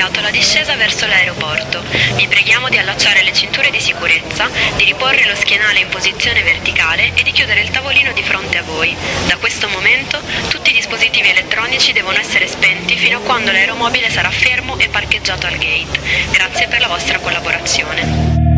iniziato la discesa verso l'aeroporto. Vi preghiamo di allacciare le cinture di sicurezza, di riporre lo schienale in posizione verticale e di chiudere il tavolino di fronte a voi. Da questo momento tutti i dispositivi elettronici devono essere spenti fino a quando l'aeromobile sarà fermo e parcheggiato al gate. Grazie per la vostra collaborazione.